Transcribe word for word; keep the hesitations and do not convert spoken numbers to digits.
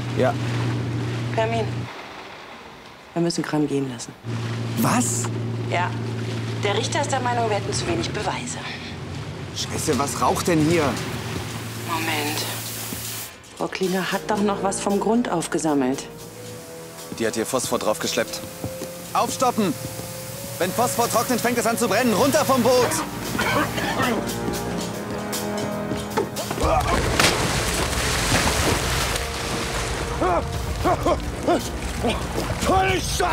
Ja. Permin. Wir müssen Kram gehen lassen. Was? Ja. Der Richter ist der Meinung, wir hätten zu wenig Beweise. Scheiße, was raucht denn hier? Moment. Frau Klinger hat doch noch was vom Grund aufgesammelt. Die hat hier Phosphor draufgeschleppt. Aufstoppen! Wenn Phosphor trocknet, fängt es an zu brennen. Runter vom Boot! Polizei!